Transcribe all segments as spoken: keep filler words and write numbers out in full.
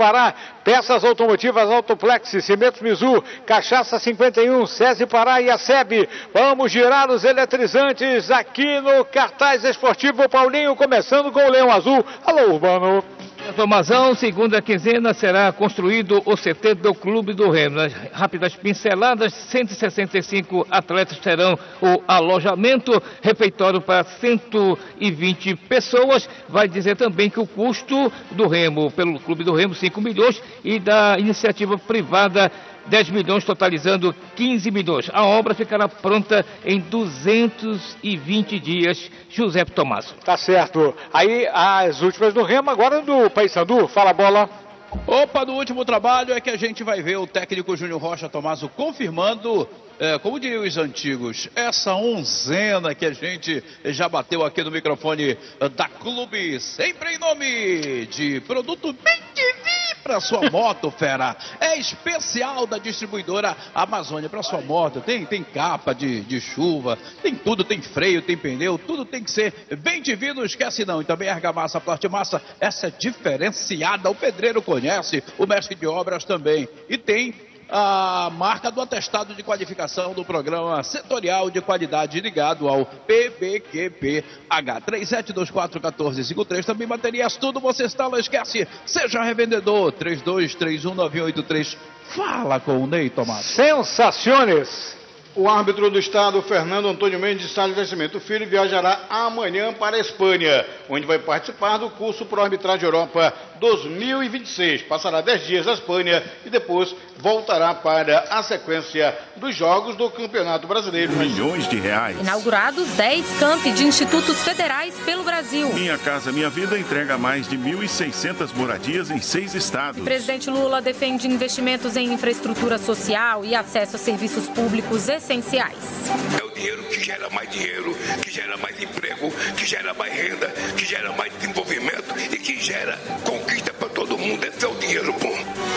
Pará, peças automotivas Autoplex, Cimentos Mizu, Cachaça cinquenta e um, SESI Pará e a SEB. Vamos girar os eletrizantes aqui no cartaz esportivo Paulinho, começando com o Leão Azul. Alô, Urbano. Tomazão, segunda quinzena, será construído o C T do Clube do Remo. Nas rápidas pinceladas, cento e sessenta e cinco atletas terão o alojamento, refeitório para cento e vinte pessoas. Vai dizer também que o custo do Remo, pelo Clube do Remo, cinco milhões, e da iniciativa privada, dez milhões, totalizando quinze milhões. A obra ficará pronta em duzentos e vinte dias. José Tomaso. Tá certo. Aí as últimas do Remo, agora do Paysandu. Fala, Bola. Opa, no último trabalho é que a gente vai ver o técnico Júnior Rocha Tomaso confirmando, é, como diriam os antigos, essa onzena que a gente já bateu aqui no microfone da Clube, sempre em nome de produto bem de para sua moto, fera. É especial da distribuidora Amazônia para sua moto. Tem, tem capa de, de chuva, tem tudo, tem freio, tem pneu, tudo tem que ser bem de vida, não esquece não. E também a argamassa, a plastimassa, essa é diferenciada. O pedreiro conhece, o mestre de obras também. E tem a marca do atestado de qualificação do programa setorial de qualidade ligado ao P B Q P H. três sete dois quatro um quatro cinco três. Também baterias, tudo você está, não esquece. Seja revendedor. Três dois três um nove oito três. Fala com o Ney Tomás. Sensaciones. O árbitro do estado, Fernando Antônio Mendes Salles Nascimento Filho, viajará amanhã para a Espanha, onde vai participar do curso Pro Arbitragem Europa dois mil e vinte e seis. Passará dez dias na Espanha e depois voltará para a sequência dos jogos do Campeonato Brasileiro. Milhões de reais. Inaugurados dez campi de institutos federais pelo Brasil. Minha Casa Minha Vida entrega mais de mil e seiscentas moradias em seis estados. O presidente Lula defende investimentos em infraestrutura social e acesso a serviços públicos essenciais. É o dinheiro que gera mais dinheiro, que gera mais emprego, que gera mais renda, que gera mais desenvolvimento e que gera conquista para todo mundo. Esse é o dinheiro bom.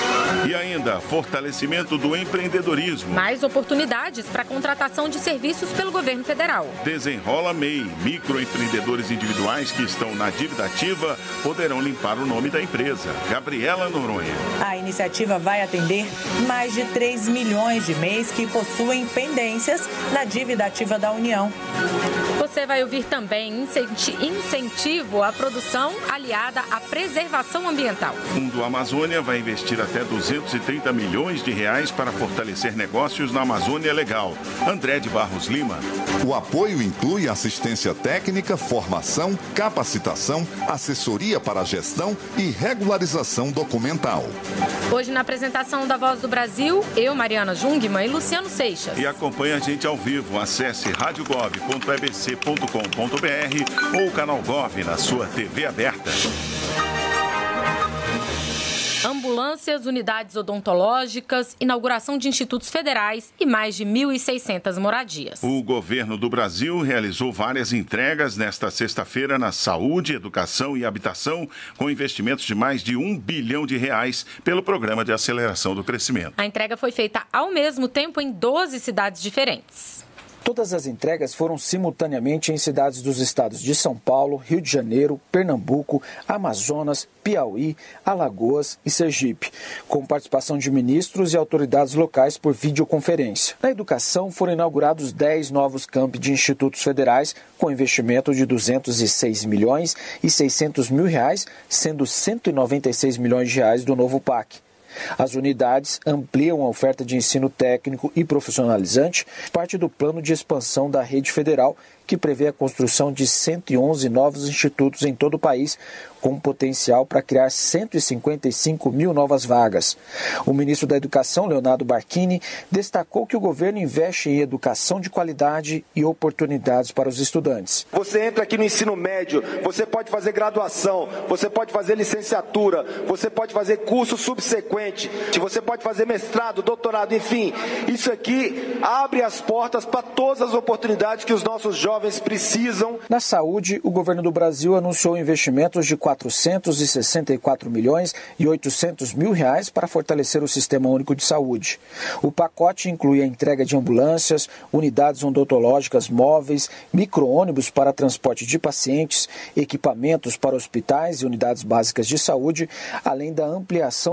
E ainda, fortalecimento do empreendedorismo. Mais oportunidades para contratação de serviços pelo governo federal. Desenrola M E I. Microempreendedores individuais que estão na dívida ativa poderão limpar o nome da empresa. Gabriela Noronha. A iniciativa vai atender mais de três milhões de M E Is que possuem pendências na dívida ativa da União. Você vai ouvir também incentivo à produção aliada à preservação ambiental. O Fundo Amazônia vai investir até duzentos e trinta milhões de reais para fortalecer negócios na Amazônia Legal. André de Barros Lima. O apoio inclui assistência técnica, formação, capacitação, assessoria para a gestão e regularização documental. Hoje, na apresentação da Voz do Brasil, eu, Mariana Jungmann e Luciano Seixas. E acompanhe a gente ao vivo. Acesse rádio gov ponto e b c ponto com ponto b r ou o canal Gov na sua T V aberta. Ambulâncias, unidades odontológicas, inauguração de institutos federais e mais de mil e seiscentas moradias. O governo do Brasil realizou várias entregas nesta sexta-feira na saúde, educação e habitação, com investimentos de mais de um bilhão de reais pelo Programa de Aceleração do Crescimento. A entrega foi feita ao mesmo tempo em doze cidades diferentes. Todas as entregas foram simultaneamente em cidades dos estados de São Paulo, Rio de Janeiro, Pernambuco, Amazonas, Piauí, Alagoas e Sergipe, com participação de ministros e autoridades locais por videoconferência. Na educação, foram inaugurados dez novos campi de institutos federais, com investimento de duzentos e seis milhões e seiscentos mil reais, sendo cento e noventa e seis milhões de reais do novo P A C. As unidades ampliam a oferta de ensino técnico e profissionalizante, parte do plano de expansão da rede federal, que prevê a construção de cento e onze novos institutos em todo o país, com potencial para criar cento e cinquenta e cinco mil novas vagas. O ministro da Educação, Leonardo Barquini, destacou que o governo investe em educação de qualidade e oportunidades para os estudantes. Você entra aqui no ensino médio, você pode fazer graduação, você pode fazer licenciatura, você pode fazer curso subsequente, você pode fazer mestrado, doutorado, enfim. Isso aqui abre as portas para todas as oportunidades que os nossos jovens precisam. Na saúde, o governo do Brasil anunciou investimentos de quatrocentos e sessenta e quatro milhões e oitocentos mil reais para fortalecer o Sistema Único de Saúde. O pacote inclui a entrega de ambulâncias, unidades odontológicas móveis, micro-ônibus para transporte de pacientes, equipamentos para hospitais e unidades básicas de saúde, além da ampliação